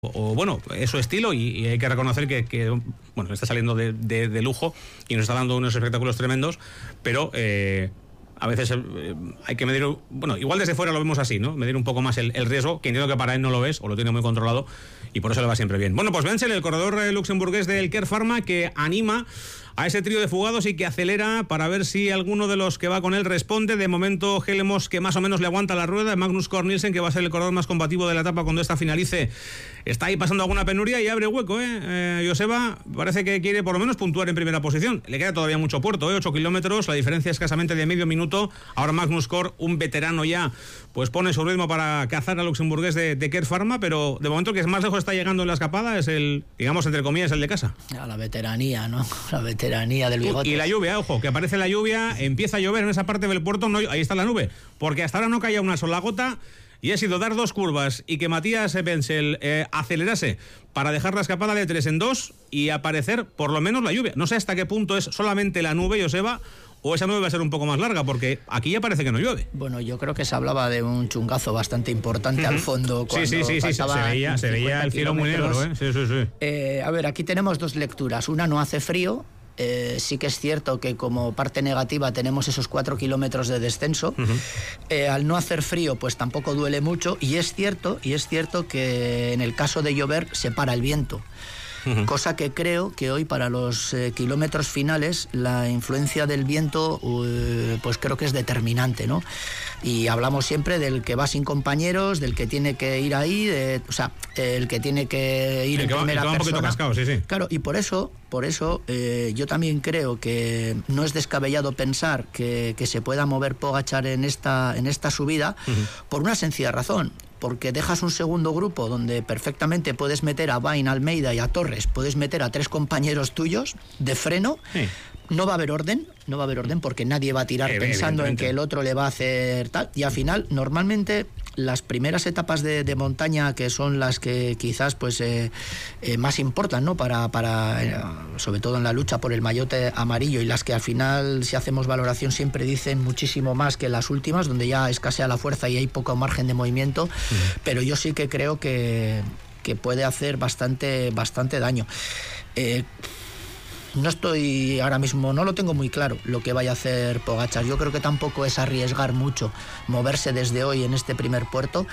o bueno, es su estilo y hay que reconocer que bueno, está saliendo de lujo y nos está dando unos espectáculos tremendos, pero a veces hay que medir, bueno, igual desde fuera lo vemos así, ¿no? Medir un poco más el riesgo, que entiendo que para él no lo ves o lo tiene muy controlado y por eso le va siempre bien. Bueno, pues Wenzel, el corredor luxemburgués del Care Pharma, que anima a ese trío de fugados y que acelera para ver si alguno de los que va con él responde. De momento, Helmos, que más o menos le aguanta la rueda, Magnus Cort Nielsen, que va a ser el corredor más combativo de la etapa cuando esta finalice, está ahí pasando alguna penuria y abre hueco, Joseba parece que quiere por lo menos puntuar en primera posición. Le queda todavía mucho puerto, 8 kilómetros, la diferencia es escasamente de medio minuto. Ahora Magnus Cort, un veterano ya, pues pone su ritmo para cazar al luxemburgués de Care Pharma, pero de momento el que más lejos está llegando en la escapada es el, digamos, entre comillas, el de casa. A la veteranía, ¿no? La veteranía del bigote. Y la lluvia, ojo, que aparece la lluvia, empieza a llover en esa parte del puerto, no, ahí está la nube, porque hasta ahora no caía una sola gota y ha sido dar 2 curvas y que Matías Wenzel acelerase para dejar la escapada de 3 en 2 y aparecer por lo menos la lluvia. No sé hasta qué punto es solamente la nube, Joseba, o esa nube va a ser un poco más larga, porque aquí ya parece que no llueve. Bueno, yo creo que se hablaba de un chungazo bastante importante al fondo. Sí, se veía el cielo muy negro, ¿eh? Sí. A ver, aquí tenemos 2 lecturas. Una, no hace frío. Sí que es cierto que como parte negativa tenemos esos 4 kilómetros de descenso. Al no hacer frío, pues tampoco duele mucho. Y es cierto que en el caso de llover se para el viento. Cosa que creo que hoy para los kilómetros finales la influencia del viento pues creo que es determinante, ¿no? Y hablamos siempre del que va sin compañeros, del que tiene que ir ahí, el que tiene que ir en primera persona. Un poquito cascado, sí. Claro, y por eso yo también creo que no es descabellado pensar que se pueda mover Pogačar en esta subida, por una sencilla razón. Porque dejas un segundo grupo donde perfectamente puedes meter a Bain, Almeida y a Torres, puedes meter a 3 compañeros tuyos de freno. Sí. No va a haber orden porque nadie va a tirar pensando en que el otro le va a hacer tal. Y al final, normalmente, las primeras etapas de montaña, que son las que quizás pues más importan, ¿no? Para sobre todo en la lucha por el maillot amarillo, y las que al final, si hacemos valoración, siempre dicen muchísimo más que las últimas, donde ya escasea la fuerza y hay poco margen de movimiento. Pero yo sí que creo que puede hacer bastante daño. No estoy ahora mismo, no lo tengo muy claro lo que vaya a hacer Pogačar. Yo creo que tampoco es arriesgar mucho moverse desde hoy en este primer puerto,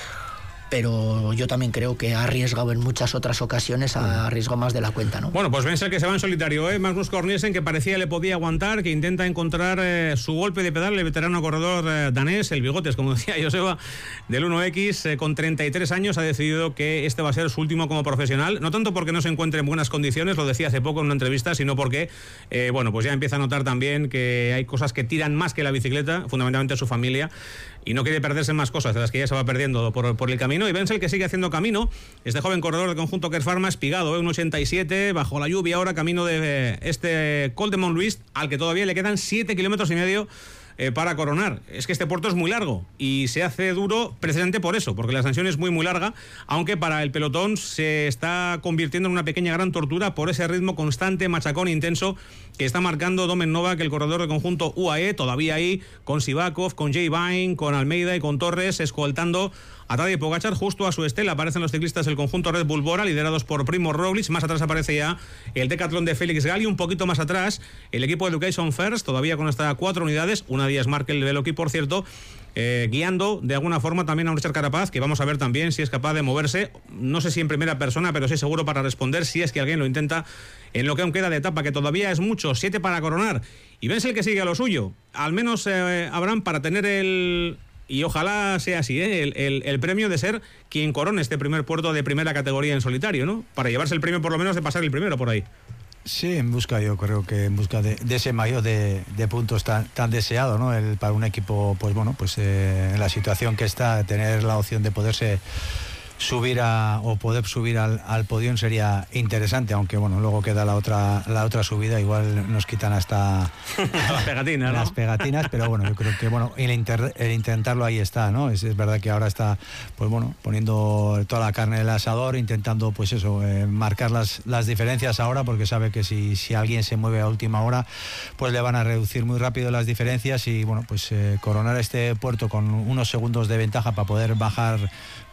pero yo también creo que ha arriesgado en muchas otras ocasiones, arriesgado más de la cuenta, ¿no? Bueno, pues Wenzel, que se va en solitario, Magnus Cort Nielsen, que parecía le podía aguantar, que intenta encontrar su golpe de pedal, el veterano corredor danés, el bigotes, como decía Joseba, del 1X, con 33 años, ha decidido que este va a ser su último como profesional, no tanto porque no se encuentre en buenas condiciones, lo decía hace poco en una entrevista, sino porque, bueno, pues ya empieza a notar también que hay cosas que tiran más que la bicicleta, fundamentalmente su familia, y no quiere perderse más cosas de las que ya se va perdiendo por el camino. Y Wenzel, que sigue haciendo camino, este joven corredor del conjunto Care Pharma, espigado, 1,87, bajo la lluvia ahora, camino de este Col de Montluís, al que todavía le quedan 7 kilómetros y medio para coronar. Es que este puerto es muy largo y se hace duro precisamente por eso, porque la ascensión es muy larga, aunque para el pelotón se está convirtiendo en una pequeña gran tortura por ese ritmo constante, machacón intenso que está marcando Domen Novak, el corredor del conjunto UAE, todavía ahí con Sivakov, con Jay Vine, con Almeida y con Torres, escoltando a Tadej Pogačar. Justo a su estela aparecen los ciclistas del conjunto Red Bull Bora, liderados por Primož Roglič. Más atrás aparece ya el Decathlon de Félix Gali, un poquito más atrás el equipo Education First, todavía con hasta 4 unidades, una de ellas Markel Veloki, por cierto, guiando de alguna forma también a un Richard Carapaz, que vamos a ver también si es capaz de moverse, no sé si en primera persona, pero sí seguro para responder si es que alguien lo intenta en lo que aún queda de etapa, que todavía es mucho, 7 para coronar. Y Wenzel, que sigue a lo suyo, al menos habrán para tener el... Y ojalá sea así, el premio de ser quien corone este primer puerto de primera categoría en solitario, ¿no? Para llevarse el premio por lo menos de pasar el primero por ahí. Sí, yo creo que en busca de ese maillot de puntos tan deseado, ¿no? Para un equipo, pues bueno, pues en la situación que está, tener la opción de poderse subir poder subir al podio sería interesante, aunque bueno, luego queda la otra subida, igual nos quitan hasta las pegatinas, ¿no? Las pegatinas, pero bueno, yo creo que bueno, el intentarlo ahí está, ¿no? Es verdad que ahora está, pues bueno, poniendo toda la carne en el asador, intentando pues eso, marcar las diferencias ahora, porque sabe que si alguien se mueve a última hora, pues le van a reducir muy rápido las diferencias y bueno, pues coronar este puerto con unos segundos de ventaja para poder bajar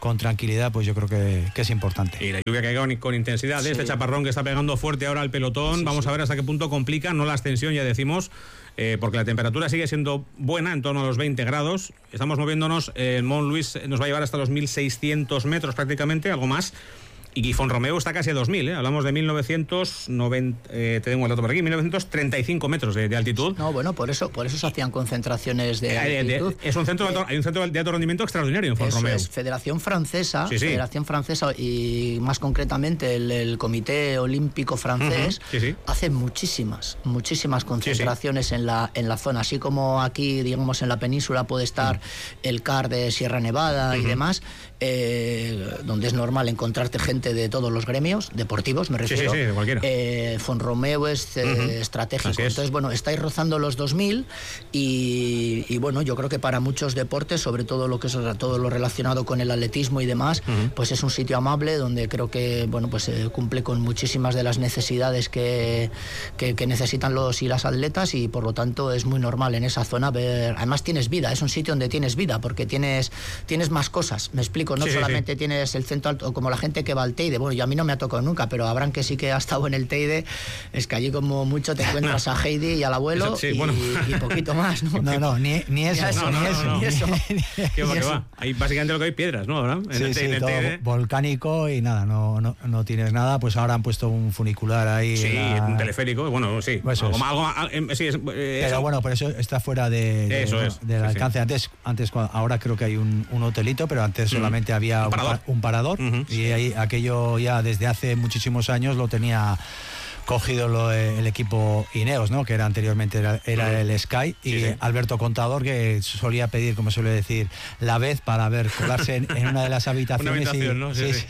con tranquilidad, pues yo creo que es importante. Y la lluvia que ha caído con intensidad, sí. Este chaparrón que está pegando fuerte ahora al pelotón, sí, vamos a ver hasta qué punto complica, no la ascensión, ya decimos, porque la temperatura sigue siendo buena, en torno a los 20 grados. Estamos moviéndonos, Mont Louis nos va a llevar hasta los 1.600 metros prácticamente, algo más. Y Font-Romeu está casi a 2.000, hablamos de 1990, tengo el dato por aquí, 1935 metros de altitud. No, bueno, por eso se hacían concentraciones de altitud. Es un centro hay un centro de alto rendimiento extraordinario en Font-Romeu. Es Federación Francesa, sí. Federación Francesa y más concretamente el Comité Olímpico Francés hace muchísimas concentraciones en la zona, así como aquí, digamos, en la península puede estar el CAR de Sierra Nevada y demás, donde es normal encontrarte gente de todos los gremios deportivos, me refiero. Sí, de cualquiera. Font-Romeu es estratégico. Entonces, bueno, estáis rozando los 2.000 y bueno, yo creo que para muchos deportes, sobre todo lo que es todo lo relacionado con el atletismo y demás, pues es un sitio amable donde creo que, bueno, pues cumple con muchísimas de las necesidades que necesitan los y las atletas, y por lo tanto es muy normal en esa zona ver. Además tienes vida, es un sitio donde tienes vida porque tienes más cosas, me explico, no solamente tienes el centro alto, como la gente que va al Teide. Bueno, yo a mí no me ha tocado nunca, pero habrán que sí que ha estado en el Teide, es que allí como mucho te encuentras a Heidi y al abuelo y poquito más, ¿no? No, ni eso. Ni eso. ¿Qué va? Ahí básicamente lo que hay piedras, ¿no? ¿Verdad? En el todo volcánico y nada, no tienes nada. Pues ahora han puesto un funicular ahí. Sí, un teleférico, bueno, sí. Pues pero bueno, por eso está fuera del alcance. Antes, ahora creo que hay un hotelito, pero antes solamente había un parador. Y ahí aquello ya desde hace muchísimos años lo tenía cogido el equipo Ineos, ¿no? Que era anteriormente era el Sky, y Alberto Contador, que solía pedir, como suele decir, la vez para colarse en una de las habitaciones. ¿no?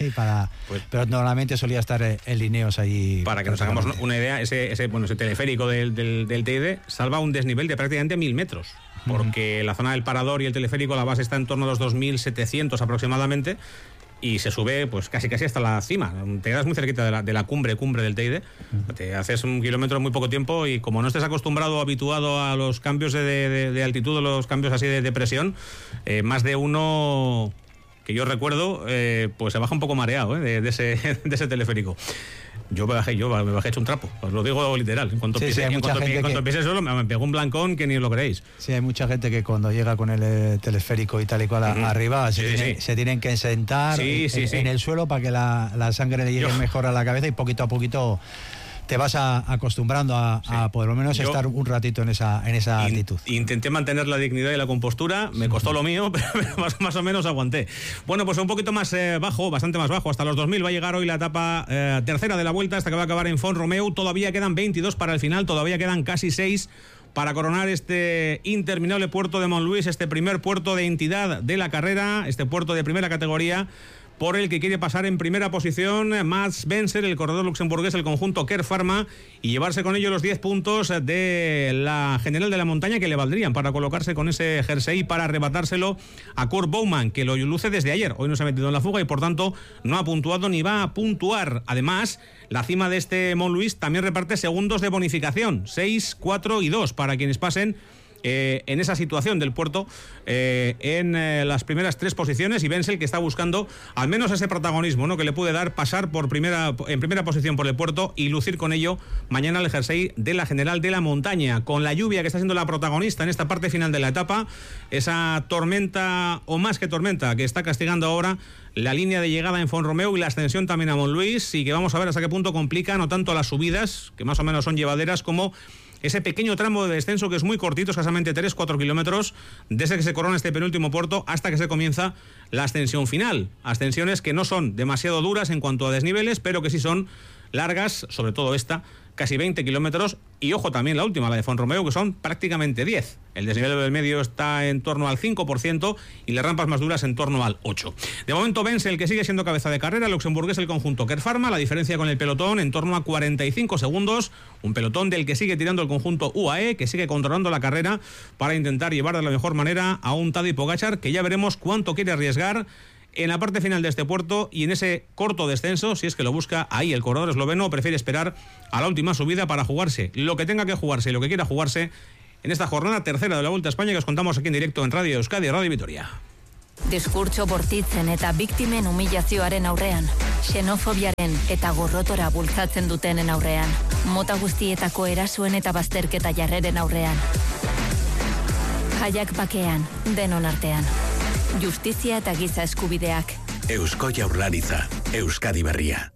Pero normalmente solía estar el Ineos allí. Para que nos hagamos una idea, ese teleférico del Teide salva un desnivel de prácticamente 1.000 metros, porque la zona del parador y el teleférico, la base está en torno a los 2.700 aproximadamente, y se sube pues casi hasta la cima. Te quedas muy cerquita de la cumbre del Teide. Te haces 1 kilómetro en muy poco tiempo, y como no estés acostumbrado o habituado a los cambios de altitud, los cambios así de presión, más de uno que yo recuerdo pues se baja un poco mareado de ese teleférico. Yo me bajé hecho un trapo, os lo digo literal. En cuanto pisé solo me pegó un blancón que ni os lo creéis. Sí, hay mucha gente que cuando llega con el teleférico y tal y cual arriba se tienen que sentar en el suelo para que la sangre le llegue mejor a la cabeza, y poquito a poquito te vas acostumbrando a por lo menos estar un ratito en esa altitud. Intenté mantener la dignidad y la compostura, me costó lo mío, pero más o menos aguanté. Bueno, pues un poquito más bajo, bastante más bajo, hasta los 2.000 va a llegar hoy la etapa tercera de la vuelta, hasta que va a acabar en Font-Romeu. Todavía quedan 22 para el final, todavía quedan casi 6 para coronar este interminable puerto de Mont Louis, este primer puerto de entidad de la carrera, este puerto de primera categoría, por el que quiere pasar en primera posición Mats Benser, el corredor luxemburgués, el conjunto Kerr Pharma, y llevarse con ello los 10 puntos de la general de la montaña, que le valdrían para colocarse con ese jersey, para arrebatárselo a Kurt Bouwman, que lo luce desde ayer. Hoy no se ha metido en la fuga y por tanto no ha puntuado ni va a puntuar. Además, la cima de este Mont Louis también reparte segundos de bonificación, 6, 4 y 2 para quienes pasen en esa situación del puerto en las primeras 3 posiciones, y Benser, que está buscando al menos ese protagonismo, ¿no?, que le puede dar pasar en primera posición por el puerto y lucir con ello mañana el jersey de la general de la montaña. Con la lluvia que está siendo la protagonista en esta parte final de la etapa, esa tormenta o más que tormenta que está castigando ahora la línea de llegada en Font-Romeu y la ascensión también a Mont Louis, y que vamos a ver hasta qué punto complica no tanto las subidas, que más o menos son llevaderas, como ese pequeño tramo de descenso que es muy cortito, escasamente 3-4 kilómetros, desde que se corona este penúltimo puerto hasta que se comienza la ascensión final. Ascensiones que no son demasiado duras en cuanto a desniveles, pero que sí son largas, sobre todo esta, casi 20 kilómetros, y ojo también la última, la de Font-Romeu, que son prácticamente 10. El desnivel del medio está en torno al 5% y las rampas más duras en torno al 8%. De momento Benser, el que sigue siendo cabeza de carrera, luxemburgués, el conjunto Kerr Pharma, la diferencia con el pelotón en torno a 45 segundos, un pelotón del que sigue tirando el conjunto UAE, que sigue controlando la carrera para intentar llevar de la mejor manera a un Tadej Pogačar, que ya veremos cuánto quiere arriesgar en la parte final de este puerto y en ese corto descenso, si es que lo busca ahí el corredor esloveno, prefiere esperar a la última subida para jugarse lo que tenga que jugarse y lo que quiera jugarse en esta jornada tercera de la Vuelta a España, que os contamos aquí en directo en Radio Euskadi, Radio Vitoria. Diskurtso bortitzen eta biktimen humilazioaren aurrean, xenofobiaren eta gorrotora bultzatzen dutenen aurrean, mota guztietako erasoen eta bazterketa jarreren aurrean. Jaiak bakean, denon artean. Justizia eta giza eskubideak. Eusko Jaurlaritza, Euskadi Berria.